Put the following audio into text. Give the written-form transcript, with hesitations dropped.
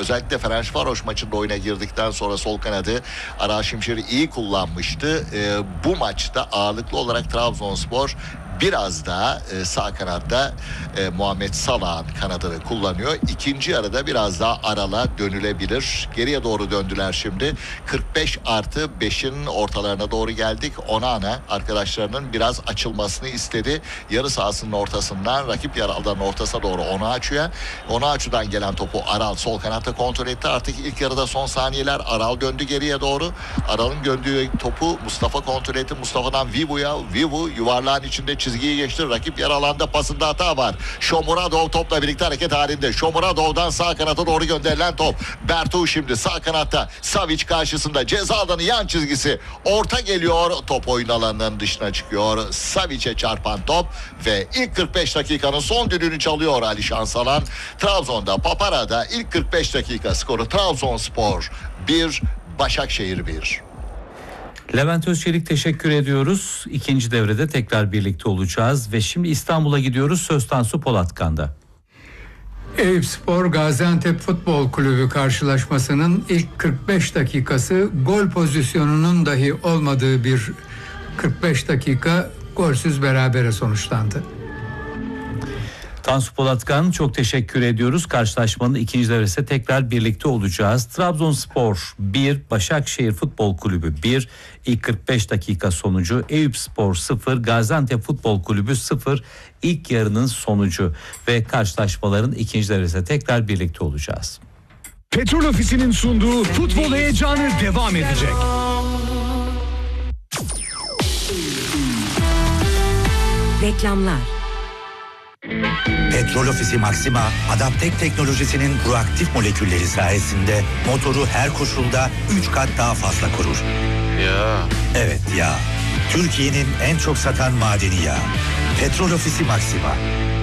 Özellikle Ferencvaros maçında oyuna girdikten sonra sol kanadı Aral Şimşir'i iyi kullanmıştı. Bu maçta ağırlıklı olarak Trabzonspor biraz daha sağ kanatta Muhammed Salah'ın kanadını kullanıyor. İkinci yarıda biraz daha Aral'a dönülebilir. Geriye doğru döndüler şimdi. 45+5'in ortalarına doğru geldik. Onana arkadaşlarının biraz açılmasını istedi. Yarı sahasının ortasından rakip yarı alanın ortasına doğru Onaçu'dan gelen topu Aral sol kanatta kontrol etti. Artık ilk yarıda son saniyeler. Aral döndü geriye doğru. Aral'ın döndüğü topu Mustafa kontrol etti. Mustafa'dan Vivu'ya. Vivu yuvarlağın içinde çizgiyi geçti. Rakip yarı alanda pasında hata var. Shomuradov topla birlikte hareket halinde. Shomuradov'dan sağ kanata doğru gönderilen top. Bertu şimdi sağ kanatta. Savic karşısında ceza alanı yan çizgisi. Orta geliyor. Top oyun alanının dışına çıkıyor. Savic'e çarpan top ve ilk 45 dakikanın son düdüğünü çalıyor Ali Şansalan. Trabzon'da Papara'da ilk 45 dakika skoru Trabzonspor 1, Başakşehir 1. Levent Özçelik teşekkür ediyoruz. İkinci devrede tekrar birlikte olacağız ve şimdi İstanbul'a gidiyoruz. Söz Tansu Polatkan'da. Eyüpspor Gaziantep Futbol Kulübü karşılaşmasının ilk 45 dakikası gol pozisyonunun dahi olmadığı bir 45 dakika golsüz berabere sonuçlandı. Tansu Polatkan çok teşekkür ediyoruz. Karşılaşmanın ikinci devresinde tekrar birlikte olacağız. Trabzonspor 1, Başakşehir Futbol Kulübü 1, ilk 45 dakika sonucu. Eyüpspor 0, Gaziantep Futbol Kulübü 0, ilk yarının sonucu ve karşılaşmaların ikinci devresinde tekrar birlikte olacağız. Petrol Ofisi'nin sunduğu futbol heyecanı devam edecek. Reklamlar. Petrol Ofisi Maxima, Adaptek teknolojisinin proaktif molekülleri sayesinde motoru her koşulda 3 kat daha fazla korur. Ya. Evet ya. Türkiye'nin en çok satan madeni yağı. Petrol Ofisi Maxima.